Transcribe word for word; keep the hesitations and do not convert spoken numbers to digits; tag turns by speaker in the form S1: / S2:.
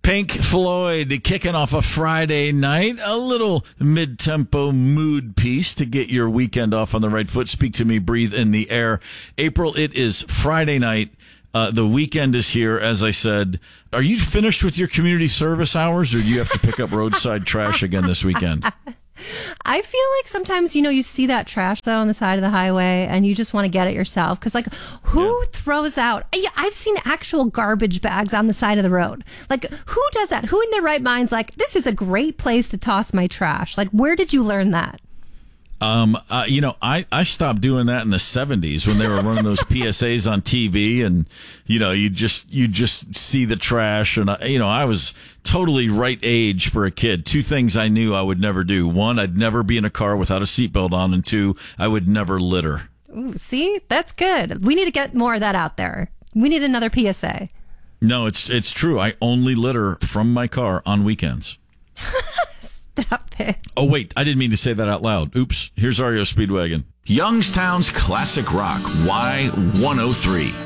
S1: Pink Floyd kicking off a Friday night, a little mid-tempo mood piece to get your weekend off on the right foot. Speak to me, breathe in the air. April, it is Friday night. Uh, the weekend is here, as I said. Are you finished with your community service hours, or do you have to pick up roadside trash again this weekend?
S2: I feel like sometimes, you know, you see that trash, though, on the side of the highway, and you just want to get it yourself. Because, like, who yeah. throws out... Yeah, I've seen actual garbage bags on the side of the road. Like, who does that? Who in their right mind's like, this is a great place to toss my trash? Like, where did you learn that?
S1: Um, uh, you know, I, I stopped doing that in the seventies when they were running those P S As on T V, and, you know, you just, you just see the trash. And, I, you know, I was totally right age for a kid. Two things I knew I would never do. One, I'd never be in a car without a seatbelt on. And two, I would never litter.
S2: Ooh, see, that's good. We need to get more of that out there. We need another P S A.
S1: No, it's, it's true. I only litter from my car on weekends.
S2: Stop it.
S1: Oh, wait, I didn't mean to say that out loud. Oops. Here's R E O Speedwagon.
S3: Youngstown's Classic Rock, Y one oh three.